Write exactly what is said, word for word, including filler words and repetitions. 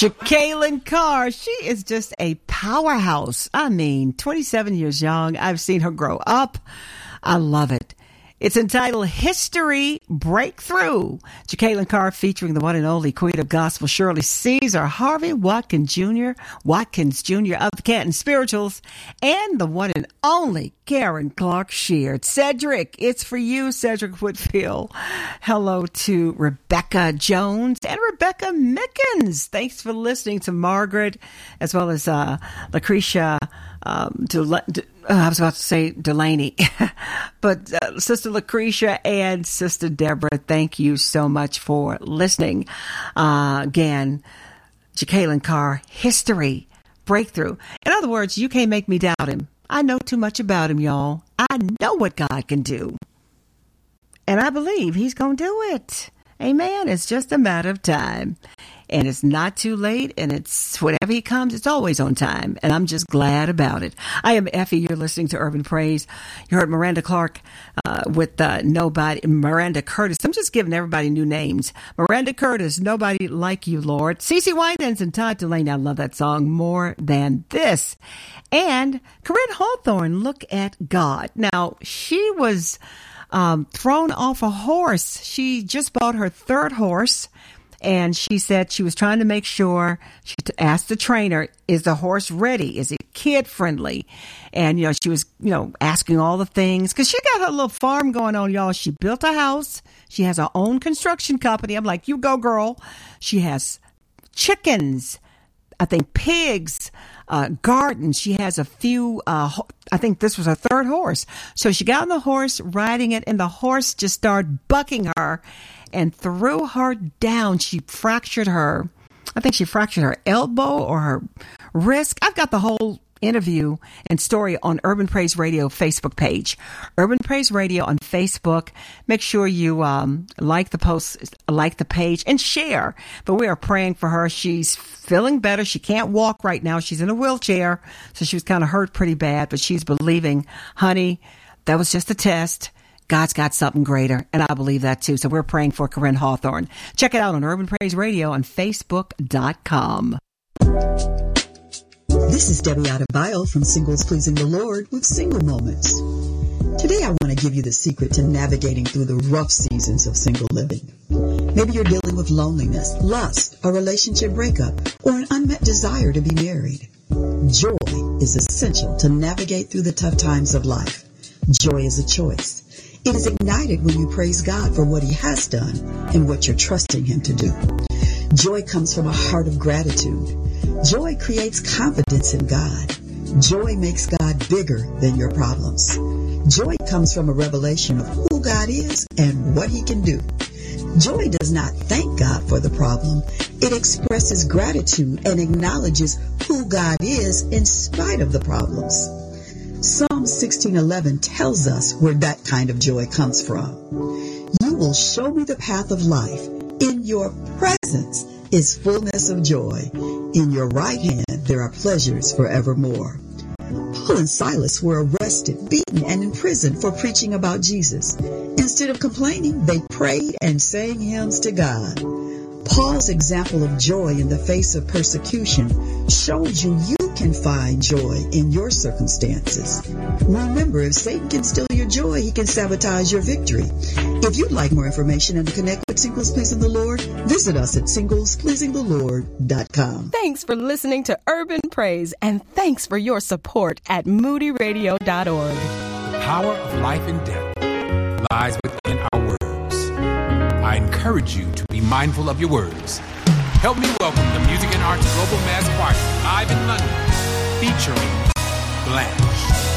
Jekalyn Carr, she is just a powerhouse. I mean, twenty-seven years young. I've seen her grow up. I love it. It's entitled History Breakthrough. Jekalyn Carr featuring the one and only Queen of Gospel, Shirley Caesar, Harvey Watkins Junior, Watkins Junior of the Canton Spirituals, and the one and only Karen Clark Sheard. Cedric, it's for you, Cedric Whitfield. Hello to Rebecca Jones and Rebecca Mickens. Thanks for listening to Margaret, as well as uh, Lucretia Um, Del- De- uh, I was about to say Delaney, but uh, Sister Lucretia and Sister Deborah, thank you so much for listening. Uh, again, Jekalyn Carr, History Breakthrough. In other words, you can't make me doubt him. I know too much about him, y'all. I know what God can do. And I believe he's going to do it. Amen. It's just a matter of time. And it's not too late, and it's whenever he comes, it's always on time, and I'm just glad about it. I am Effie. You're listening to Urban Praise. You heard Miranda Clark uh, with uh, Nobody, Miranda Curtis. I'm just giving everybody new names. Miranda Curtis, Nobody Like You, Lord. CeCe Winans and Todd Delaney. I love that song, More Than This. And Corinne Hawthorne, Look at God. Now, she was um, thrown off a horse. She just bought her third horse. And she said she was trying to make sure, she asked the trainer, is the horse ready? Is it kid friendly? And, you know, she was, you know, asking all the things because she got her little farm going on, y'all. She built a house. She has her own construction company. I'm like, you go, girl. She has chickens, I think pigs, uh, garden. She has a few, uh, I think this was her third horse. So she got on the horse, riding it, and the horse just started bucking her and threw her down. She fractured her, I think she fractured her elbow or her wrist. I've got the whole interview and story on Urban Praise Radio Facebook page. Urban Praise Radio on Facebook. Make sure you um, like the post, like the page, and share. But we are praying for her. She's feeling better. She can't walk right now. She's in a wheelchair, so she was kind of hurt pretty bad, but she's believing, honey, that was just a test. God's got something greater, and I believe that too. So we're praying for Corinne Hawthorne. Check it out on Urban Praise Radio on Facebook dot com. This is Debbie Adebayo from Singles Pleasing the Lord with Single Moments. Today I want to give you the secret to navigating through the rough seasons of single living. Maybe you're dealing with loneliness, lust, a relationship breakup, or an unmet desire to be married. Joy is essential to navigate through the tough times of life. Joy is a choice. It is ignited when you praise God for what he has done and what you're trusting him to do. Joy comes from a heart of gratitude. Joy creates confidence in God. Joy makes God bigger than your problems. Joy comes from a revelation of who God is and what he can do. Joy does not thank God for the problem. It expresses gratitude and acknowledges who God is in spite of the problems. Psalm sixteen eleven tells us where that kind of joy comes from. You will show me the path of life. In your presence is fullness of joy. In your right hand there are pleasures forevermore. Paul and Silas were arrested, beaten, and imprisoned for preaching about Jesus. Instead of complaining, they prayed and sang hymns to God. Paul's example of joy in the face of persecution shows you you can find joy in your circumstances. Remember, if Satan can steal your joy, he can sabotage your victory. If you'd like more information and to connect with Singles Pleasing the Lord, visit us at singles pleasing the lord dot com. Thanks for listening to Urban Praise, and thanks for your support at moody radio dot org. The power of life and death lies within our words. I encourage you to be mindful of your words. Help me welcome the Music and Arts Global Mass Choir live in London, featuring Blanche.